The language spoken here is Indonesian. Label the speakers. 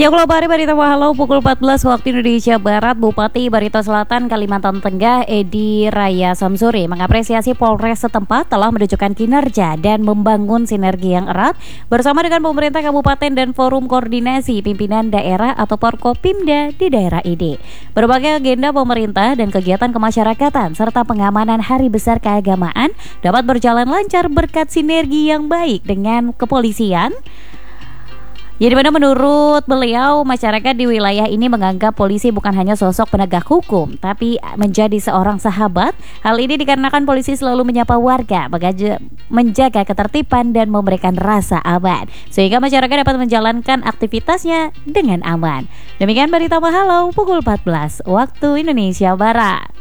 Speaker 1: Yang Global Barito Halo pukul 14 waktu Indonesia Barat. Bupati Barito Selatan Kalimantan Tengah Edi Raya Samsuri mengapresiasi Polres setempat telah menunjukkan kinerja dan membangun sinergi yang erat bersama dengan pemerintah kabupaten dan forum koordinasi pimpinan daerah atau Forkopimda di daerah ini. Berbagai agenda pemerintah dan kegiatan kemasyarakatan serta pengamanan hari besar keagamaan dapat berjalan lancar berkat sinergi yang baik dengan kepolisian. Jadi mana menurut beliau, masyarakat di wilayah ini menganggap polisi bukan hanya sosok penegak hukum, tapi menjadi seorang sahabat. Hal ini dikarenakan polisi selalu menyapa warga, menjaga ketertiban dan memberikan rasa aman, sehingga masyarakat dapat menjalankan aktivitasnya dengan aman. Demikian berita Halo pukul 14 waktu Indonesia Barat.